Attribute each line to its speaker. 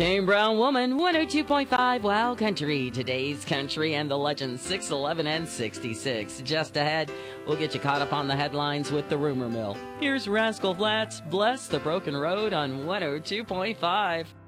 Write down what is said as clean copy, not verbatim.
Speaker 1: Kane Brown Woman, 102.5 Wow Country. Today's country and the legends 611 and 66. Just ahead, we'll get you caught up on the headlines with the rumor mill. Here's Rascal Flatts, Bless the Broken Road on 102.5.